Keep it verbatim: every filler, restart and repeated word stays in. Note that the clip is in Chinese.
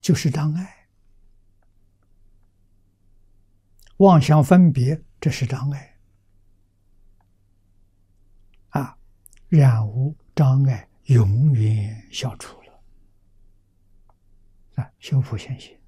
就是障碍，妄想分别这是障碍啊，染污障碍永远消除了啊，修复现行。